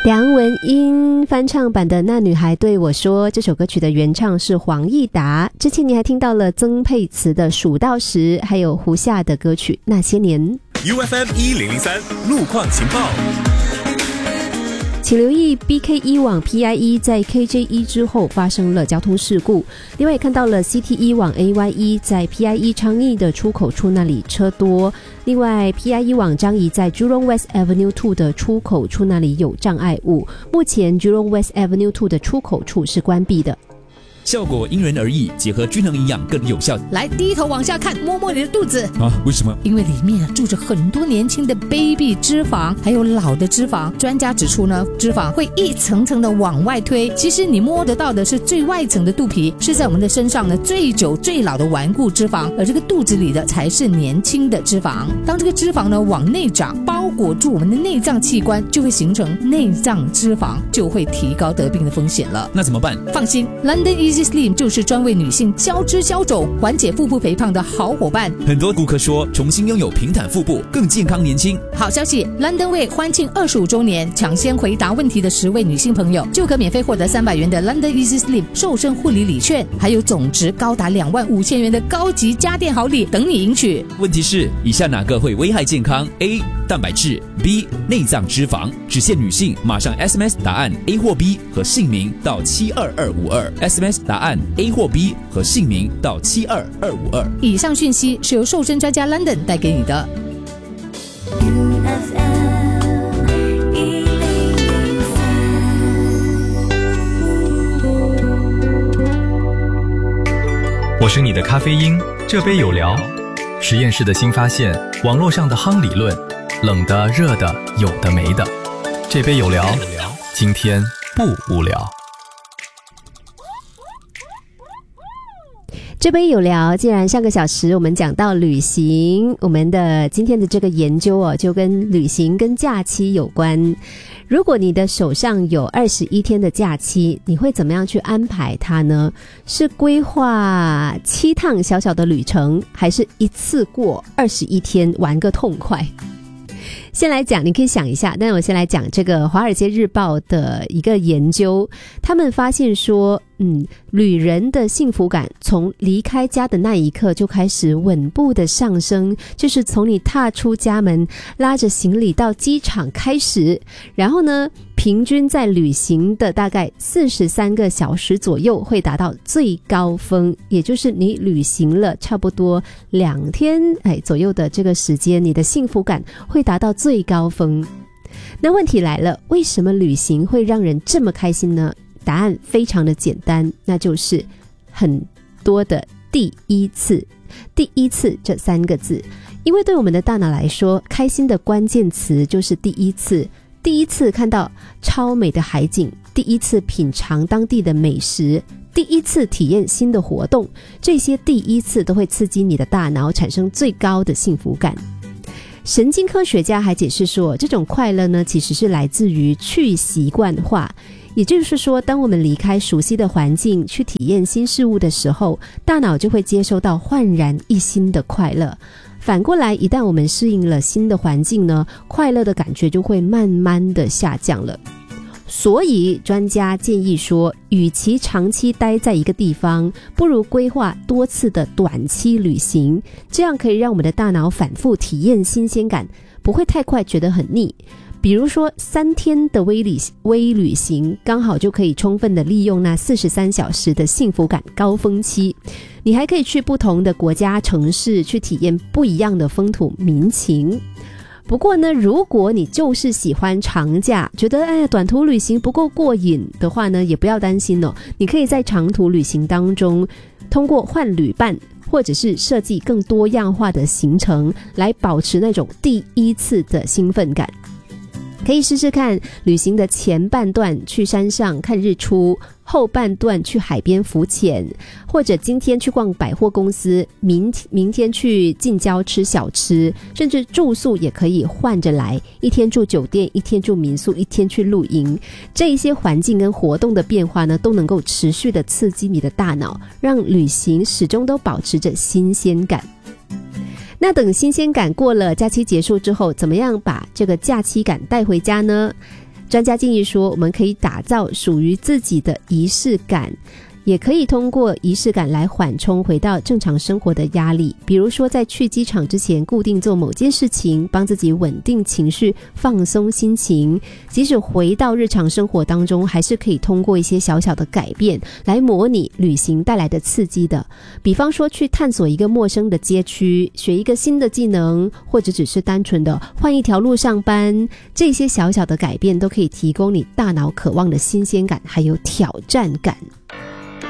梁文音翻唱版的《那女孩对我说》，这首歌曲的原唱是黄义达。之前你还听到了曾沛慈的《数到10》，还有胡夏的歌曲《那些年》。 UFM 1003路况情报。 请留意 BK1 往 PIE 在 KJ1 之后发生了交通事故，另外也看到了 CT1 往 AY1 在 PIE 昌邑的出口处那里车多，另外 PIE 往张仪在 Jurong West Avenue 2的出口处那里有障碍物，目前 Jurong West Avenue 2的出口处是关闭的。 效果因人而异，结合均衡营养更有效。 来，低头往下看，摸摸你的肚子啊？为什么？ 因为里面住着很多年轻的 baby 脂肪，还有老的脂肪。专家指出呢，脂肪会一层层的往外推，其实你摸得到的是最外层的肚皮，是在我们的身上呢最久最老的顽固脂肪，而这个肚子里的才是年轻的脂肪。当这个脂肪呢往内长，包裹住我们的内脏器官，就会形成内脏脂肪，就会提高得病的风险了。 那怎么办？ 放心 ，London Easy Slim 就是专为女性消脂消肿、缓解腹部肥胖的好伙伴。 很多顾客说，重新拥有平坦腹部，更健康年轻。 好消息 ，London Way 欢庆25周年，抢先回答问题的10位女性朋友就可免费获得300元的 London Easy Slim 瘦身护理礼券，还有总值高达25000元的高级家电好礼等你赢取。 问题是，以下哪个会危害健康 ？A. 蛋白质 B. 内脏脂肪，只限女性。马上 SMS 答案 A 或 B 和姓名到72252 SMS 答案 A 或 B 和姓名到72252。 以上讯息是由瘦身专家 London 带给你的。 我是你的咖啡因，这杯有聊。实验室的新发现，网络上的夯理论，冷的、热的，有的没的。这杯有聊，今天不无聊。 这杯有聊，既然上个小时我们讲到旅行，我们的今天的这个研究就跟旅行跟假期有关。如果你的手上有21天的假期，你会怎么样去安排它呢？是规划7趟小小的旅程，还是一次过21天玩个痛快？先来讲，你可以想一下，但我先来讲这个《华尔街日报》的一个研究，他们发现说，旅人的幸福感从离开家的那一刻就开始稳步的上升，就是从你踏出家门，拉着行李到机场开始，然后呢，平均在旅行的大概43个小时左右会达到最高峰，也就是你旅行了差不多2天左右的这个时间，你的幸福感会达到最高峰。那问题来了，为什么旅行会让人这么开心呢？答案非常的简单，那就是很多的第一次。第一次这3个字，因为对我们的大脑来说，开心的关键词就是第一次。第一次看到超美的海景，第一次品尝当地的美食，第一次体验新的活动，这些第一次都会刺激你的大脑产生最高的幸福感。神经科学家还解释说，这种快乐呢，其实是来自于去习惯化。也就是说，当我们离开熟悉的环境去体验新事物的时候，大脑就会接收到焕然一新的快乐。反过来，一旦我们适应了新的环境呢，快乐的感觉就会慢慢的下降了。所以专家建议说，与其长期待在一个地方，不如规划多次的短期旅行，这样可以让我们的大脑反复体验新鲜感，不会太快觉得很腻。比如说3天的微旅行，刚好就可以充分的利用那43小时的幸福感高峰期。你还可以去不同的国家城市，去体验不一样的风土民情。不过呢，如果你就是喜欢长假，觉得短途旅行不够过瘾的话呢，也不要担心哦。你可以在长途旅行当中，通过换旅伴，或者是设计更多样化的行程，来保持那种第一次的兴奋感。可以试试看，旅行的前半段去山上看日出，后半段去海边浮潜，或者今天去逛百货公司，明天去近郊吃小吃，甚至住宿也可以换着来，一天住酒店，一天住民宿，一天去露营。这一些环境跟活动的变化呢，都能够持续的刺激你的大脑，让旅行始终都保持着新鲜感。那等新鲜感过了，假期结束之后，怎么样把这个假期感带回家呢？ 专家建议说，我们可以打造属于自己的仪式感，也可以通过仪式感来缓冲回到正常生活的压力，比如说在去机场之前固定做某件事情，帮自己稳定情绪，放松心情。即使回到日常生活当中，还是可以通过一些小小的改变来模拟旅行带来的刺激的。比方说去探索一个陌生的街区，学一个新的技能，或者只是单纯的换一条路上班，这些小小的改变都可以提供你大脑渴望的新鲜感还有挑战感。